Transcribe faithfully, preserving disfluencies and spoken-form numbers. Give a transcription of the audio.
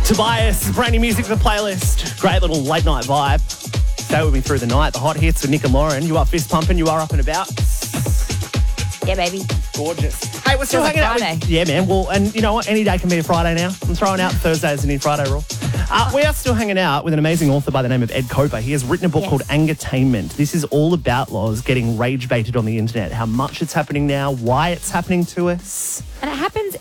Tobias, brand new music for the playlist. Great little late night vibe. Stay with me through the night. The hot hits with Nick and Lauren. You are fist pumping. You are up and about. Yeah, baby. Gorgeous. Hey, we're still Feels like hanging out. Friday. With, yeah, man. Well, and you know what? Any day can be a Friday now. I'm throwing out Thursday as a new Friday rule. Uh, we are still hanging out with an amazing author by the name of Ed Coper. He has written a book Yes. called Angertainment. This is all about, Loz, getting rage baited on the internet, how much it's happening now, why it's happening to us. And it happens